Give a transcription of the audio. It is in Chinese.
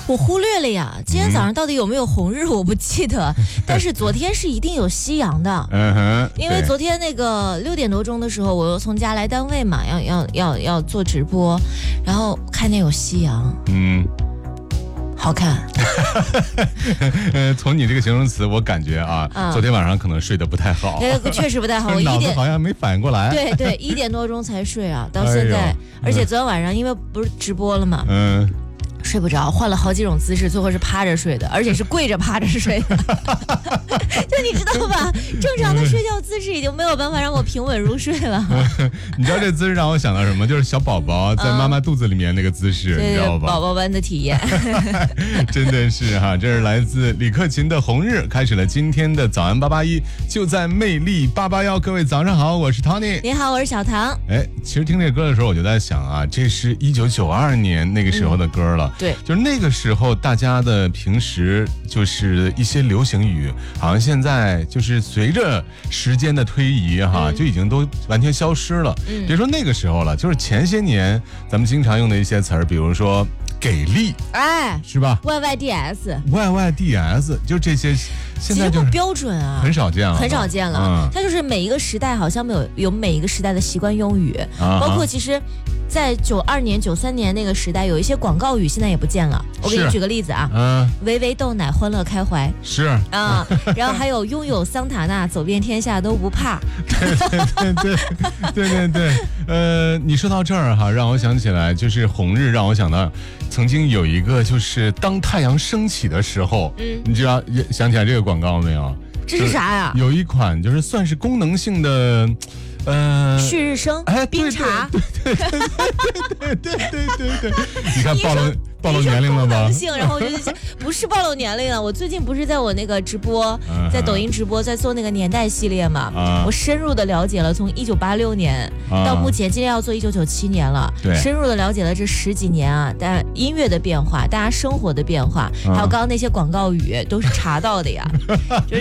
我忽略了呀，今天早上到底有没有红日我不记得，但是昨天是一定有夕阳的。因为昨天那个6点多钟的时候，我又从家来单位嘛，要做直播，然后看见有夕阳，好看。 从你这个形容词，我感觉昨天晚上可能睡得不太好。 确实不太好，我脑子好像没反应过来。 对，1点多钟才睡啊，到现在，而且昨天晚上因为不是直播了嘛，睡不着，换了好几种姿势，最后是趴着睡的，而且是跪着趴着睡的。就你知道吧，正常的睡觉姿势已经没有办法让我平稳入睡了。 你知道这姿势让我想到什么？就是小宝宝在妈妈肚子里面那个姿势，你知道吧？ 宝宝般的体验。 真的是哈，这是来自李克勤的《红日》，开始了今天的早安881，就在魅力881。各位早上好，我是 Tony。 你好，我是小唐。 其实听这歌的时候，我就在想啊，这是1992年那个时候的歌了。 对， 就是那个时候大家的平时就是一些流行语，好像现在就是随着时间的推移就已经都完全消失了。别说那个时候了，就是前些年咱们经常用的一些词儿，比如说给力，是吧 ？YYDS， 就这些，现在就是不标准啊， 很少见了， 很少见了。它就是每一个时代好像有每一个时代的习惯用语，包括其实。在92年、93年那个时代，有一些广告语现在也不见了。我给你举个例子唯唯豆奶，欢乐开怀， 是然后还有拥有桑塔纳，走遍天下都不怕。 对。你说到这儿让我想起来，就是红日，让我想到曾经有一个，就是当太阳升起的时候，你知道想起来这个广告没有？ 这是啥呀？ 有一款就是算是功能性的。 旭日升，冰茶， 对，你看暴露年龄了吧？ 然后我就想，不是暴露年龄了。我最近不是在我那个直播，在抖音直播，在做那个年代系列嘛，我深入的了解了从1986年到目前，今天要做1997年了，深入的了解了这10几年但音乐的变化，大家生活的变化，还有刚刚那些广告语都是查到的呀。就是